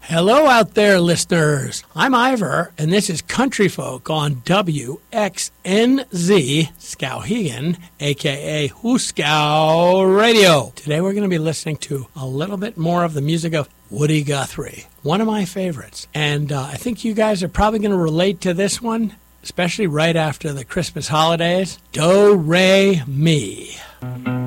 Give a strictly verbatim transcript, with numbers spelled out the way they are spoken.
Hello out there, listeners. I'm Ivor, and this is Country Folk on W X N Z, Skowhegan, a k a. Hooskow Radio. Today we're going to be listening to a little bit more of the music of Woody Guthrie, one of my favorites. And uh, I think you guys are probably going to relate to this one, especially right after the Christmas holidays. Do, Re, Mi.